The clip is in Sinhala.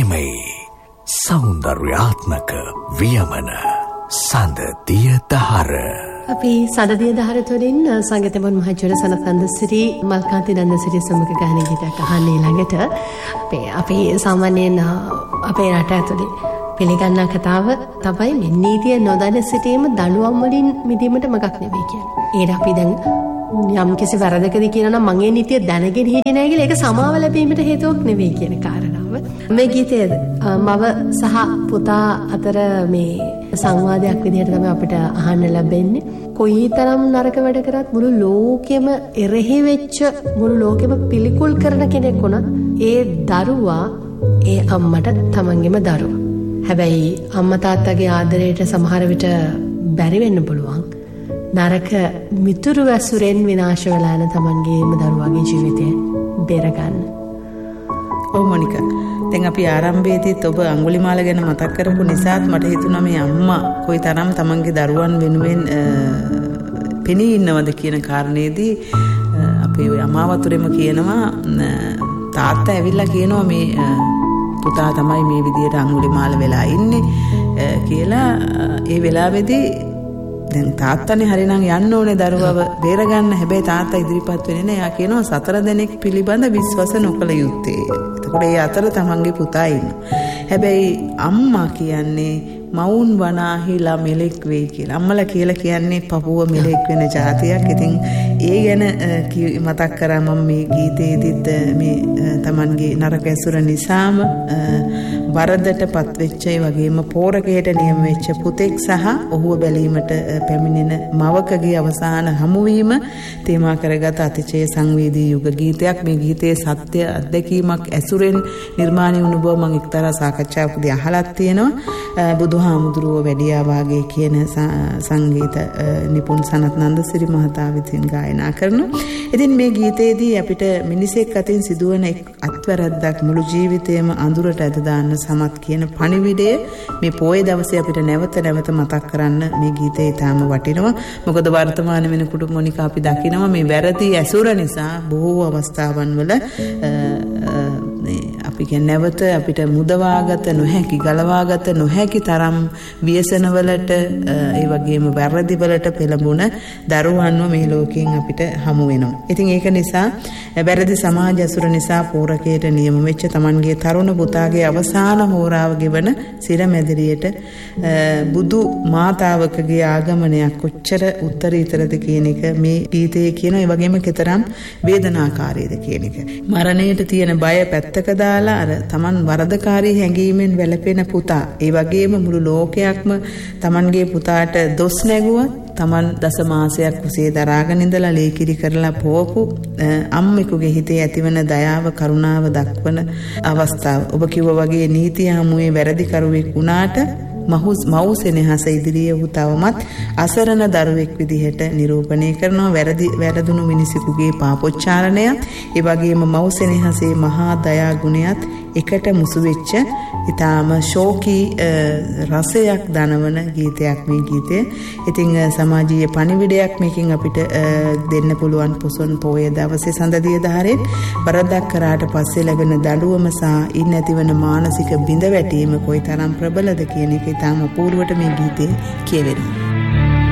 ප්‍රේමයි සෞන්දර්යාත්මක වියමන සඳ දිය දහර. අපි සඳදිය දහර තුළින් සංගීතමන් මහජන සනත් මල්කාන්ති නන්දසිරි සමග ගාන ගීතයක් අහන්න ඊළඟට අපි සාමාන්‍යයෙන් අපේ රට ඇතුලේ පිළිගන්නා කතාව තමයි මේ නීතිය නොදැන සිටීම දඬුවම් වලින් මිදීමට මගක් නෙවෙයි කියන්නේ. ඒක අපි දැන් යම් කිසි වැරදකදී කියනවා නම් මගේ නීතිය දැනගෙන හිටියේ නැහැ කියලා ඒක සමාව ලැබීමට හේතුවක් නෙවෙයි කියන කාරණාව. මේ ගීතය මව සහ පුතා අතර මේ සංවාදයක් විදිහට තමයි අපිට අහන්න ලැබෙන්නේ. කොයිතරම් නරක වැඩ කරත් මුළු ලෝකෙම එරෙහි වෙච්ච මුළු ලෝකෙම පිළිකුල් කරන කෙනෙක් වුණත් ඒ දරුවා ඒ අම්මට තමන්ගේම දරුවා. හැබැයි අම්මා තාත්තගේ ආදරයට සමහර විට බැරි වෙන්න පුළුවන්. නරක මිතුරු ඇසුරෙන් විනාශ වෙලා යන තමන්ගේම දරුවාගේ ජීවිතය බේරගන්න. ඔව් මොනිකා. දැන් අපි ආරම්භයේදීත් ඔබ අඟුලිමාල ගැන මතක් කරපු නිසාත් මට හිතුණා මේ අම්මා කොයිතරම් තමන්ගේ දරුවන් වෙනුවෙන් පෙනී ඉන්නවද කියන කාරණේදී අපි අමාවතුරෙම කියනවා තාත්තා ඇවිල්ලා කියනවා මේ පුතා තමයි මේ විදියට අඟුලිමාල වෙලා ඉන්නේ කියලා. ඒ වෙලාවේදී දැන් තාත්තනේ හරිනම් යන්න ඕනේ දරුවව බේරගන්න. හැබැයි තාත්තා ඉදිරිපත් වෙන්නේ නැහැ. එයා කියනවා 4 දෙනෙක් පිළිබඳ විශ්වාස නොකළ යුත්තේ. එතකොට ඒ අතර තමන්ගේ පුතා ඉන්නවා. හැබැයි අම්මා කියන්නේ මවුන් වනාහිලා මෙලෙක් වෙයි කියලා. අම්මලා කියලා කියන්නේ පපුව මෙලෙක් වෙන જાතියක්. ඉතින් ඒ ගැන මතක් කරා මම මේ ගීතයේදීත් මේ තමන්ගේ නරක ඇසුර නිසාම වරදටපත් වෙච්ච ඒ වගේම පෝරකයට නියම වෙච්ච පුතෙක් සහ ඔහුව බැලීමට පැමිණෙන මවකගේ අවසාන හමුවීම තේමා කරගත අතිශය සංවේදී යුග ගීතයක්. මේ ගීතයේ සත්‍ය අත්දැකීමක් ඇසුරෙන් නිර්මාණය වුණ බව මම එක්තරා සාකච්ඡාවකදී අහලත් තියෙනවා. බුදුහාමුදුරුවෝ වැඩියා වාගේ කියන සංගීත නිපුන් සනත් නන්දසිරි මහතා විසින් ගායනා කරනවා. ඉතින් මේ ගීතයේදී අපිට මිනිසෙක් අතින් සිදුවන එක් අත්වැරද්දක් මුළු ජීවිතේම අඳුරට ඇද දාන්න සමත් කියන පණිවිඩය මේ පොයේ දවසේ අපිට නැවත නැවත මතක් කරන්න මේ ගීතේ ඊටාම වටිනවා. මොකද වර්තමාන වෙනකොට මොනිකා අපි දකිනවා මේ වැරදි ඇසුර නිසා බොහෝ අවස්ථාවන් වල අපි කියන්නේ නැවත අපිට මුදවාගත නොහැකි ගලවාගත නොහැකි තරම් ව්‍යසනවලට ඒ වගේම වැරදි වලට පෙළඹුණ දරුවන්ව මේ ලෝකයෙන් අපිට හමු වෙනවා. ඉතින් ඒක නිසා වැරදි සමාජ ඇසුර නිසා පෝරකයට නියම වෙච්ච තමන්ගේ තරුණ පුතාගේ අවසාන හෝරාව ගෙවන සිරමැදිරියට බුදු මාතාවකගේ ආගමනයක් කොච්චර උත්තරීතරද කියන එක මේ ගීතයේ කියන ඒ වගේම කතරම් වේදනාකාරීද කියන එක. මරණයට තියෙන බය පැත්තක දාලා අර තමන් වරදකාරී හැඟීමෙන් වැළපෙන පුතා ඒ වගේම මුළු ලෝකයක්ම තමන්ගේ පුතාට දොස් නැගුවත් තමන් දසමාසයක් කුසේ දරාගෙන ඉඳලා ලේකිරි කරලා පොවපු අම්මෙකුගේ හිතේ ඇතිවන දයාව කරුණාව දක්වන අවස්ථාව. ඔබ කිව්වා වගේ නීතිය හමුවේ වැරදිකරුවෙක් වුණාට මව් සෙනෙහස ඉදිරියේ වූ තවමත් අසරණ දරුවෙක් විදිහට නිරූපණය කරනවා. වැරදුණු මිනිසෙකුගේ පාපොච්චාරණයත් ඒ වගේම මව් සෙනෙහසේ මහා දයා ගුණයත් එකට මුසු වෙච්ච ඊටාම ශෝකී රසයක් දනවන ගීතයක් මේ ගීතය. ඉතින් සමාජීය පණිවිඩයක් මේකෙන් අපිට දෙන්න පුළුවන් පොසොන් පොය දවසේ සඳදිය දහරෙන් වරදක් කරාට පස්සේ ලැබෙන දඬුවම සහ ඉන් ඇතිවන මානසික බිඳ වැටීම කොයිතරම් ප්‍රබලද කියන එක ඊටාම අපූර්වට මේ ගීතේ කියවෙනවා.